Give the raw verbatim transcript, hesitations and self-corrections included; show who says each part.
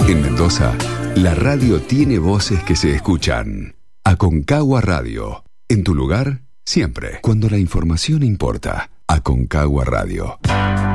Speaker 1: En Mendoza, la radio tiene voces que se escuchan. Aconcagua Radio. En tu lugar, siempre. Cuando la información importa. Aconcagua Radio.